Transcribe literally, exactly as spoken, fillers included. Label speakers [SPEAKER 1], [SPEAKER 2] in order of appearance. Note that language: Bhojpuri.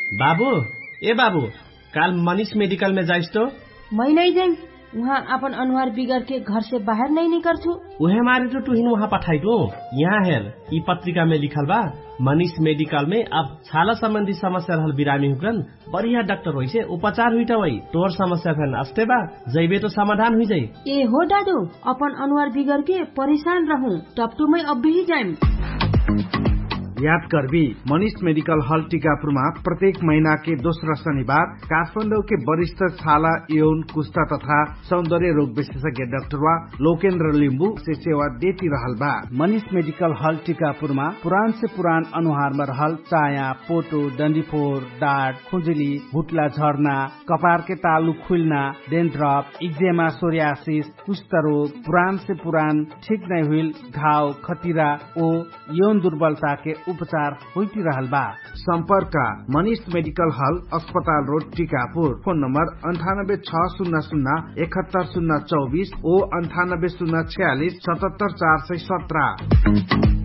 [SPEAKER 1] बाबू ए बाबू काल मनीष मेडिकल में जाइस तो?
[SPEAKER 2] मैं नहीं जाइम, वहाँ अपन अनुहार बिगड़ के घर से बाहर नहीं निकल छू।
[SPEAKER 1] उहे मारे तो तुहिन वहाँ पठाई दो। यहाँ हेर ई पत्रिका में लिखल बा मनीष मेडिकल में अब छाला संबंधी समस्या रहल बिरामी हुकन बढ़िया डॉक्टर होई से उपचार हुई वही तोर समस्या फैन अस्ते बा जैबे तो समाधान हुई जाई।
[SPEAKER 2] ए हो दादू अपन अनुहार बिगड़ के परेशान रहूं टपटू में अब भी जाइम।
[SPEAKER 3] याद करबी मनीष मेडिकल हॉल टीकापुरमा प्रत्येक महीना के दोस्रो शनिबार काठमाडौँ के वरिष्ठ छाला यौन कुष्ठा तथा सौंदर्य रोग विशेषज्ञ डाक्टर लोकेन्द्र लिम्बू से सेवा देती रहल बा। मनीष मेडिकल हॉल टीकापुरमा पुरान से पुरान अनुहार में रहल चाया, पोटो, डंडीफोर, डाँट, खुजली, भुटला झर्ना, कपार के तालु खुलना, डेन्ड्रप, इक्जेमा, सोरियासिस, कुष्ठ रोग, पुरान से पुरान ठीक नहीं हुई घाव, खतिरा ओ यौन दुर्बलता के उपचार होती रहल बा। संपर्क मनीष मेडिकल हॉल अस्पताल रोड टीकापुर। फोन नंबर अंठानब्बे छ शून्य शून्य इकहत्तर शून्य चौबीस ओ अंठानब्बे शून्य छियालीस सतहत्तर चार सौ सत्रह।